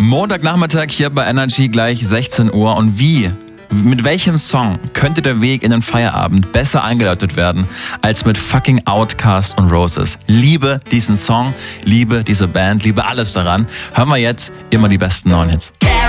Montagnachmittag hier bei Energy gleich 16 Uhr. Und mit welchem Song könnte der Weg in den Feierabend besser eingeläutet werden als mit fucking Outkast und Roses? Liebe diesen Song, liebe diese Band, liebe alles daran. Hören wir jetzt immer die besten neuen Hits.